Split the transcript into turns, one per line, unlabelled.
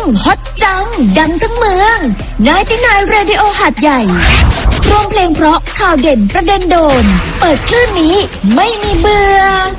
ฮอตจังดังทั้งเมือง99 Radio หาดใหญ่รวมเพลงเพราะข่าวเด่นประเด็นโดนเปิดคลื่นนี้ไม่มีเบื่อ